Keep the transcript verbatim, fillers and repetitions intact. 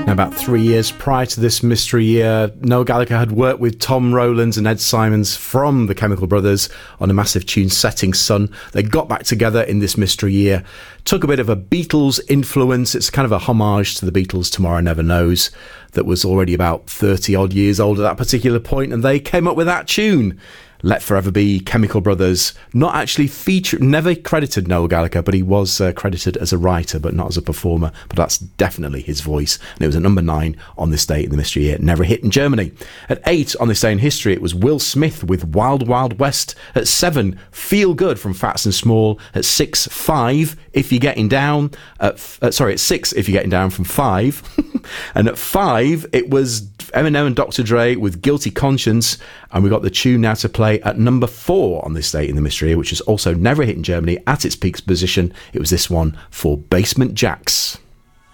Now, about three years prior to this mystery year, Noel Gallagher had worked with Tom Rowlands and Ed Simons from the Chemical Brothers on a massive tune, Setting Sun. They got back together in this mystery year, took a bit of a Beatles influence. It's kind of a homage to the Beatles' Tomorrow Never Knows that was already about thirty odd years old at that particular point, and they came up with that tune. Let Forever Be, Chemical Brothers, not actually featured, never credited Noel Gallagher, but he was uh, credited as a writer, but not as a performer. But that's definitely his voice. And it was at number nine on this day in the mystery year. Never hit in Germany. At eight on this day in history, it was Will Smith with Wild Wild West. At seven, Feel Good from Fats and Small. At six, Five, If You're Getting Down. At f- uh, sorry, at six, If You're Getting Down from Five. And at five, it was Eminem and Doctor Dre with Guilty Conscience. And we got the tune now to play at number four on this day in the mystery, which is also never hit in Germany at its peak position. It was this one for Basement Jaxx.